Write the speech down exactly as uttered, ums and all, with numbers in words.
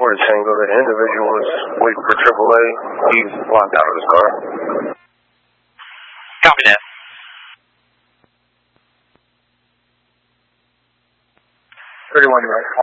for the Tango. The individual is waiting for triple A. He's locked out of his car. Copy that. thirty-one, right.